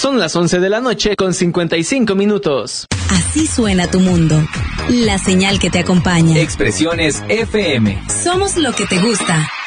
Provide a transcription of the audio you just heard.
Son las 11 de la noche con 55 minutos. Así suena tu mundo. La señal que te acompaña. Expresiones FM. Somos lo que te gusta.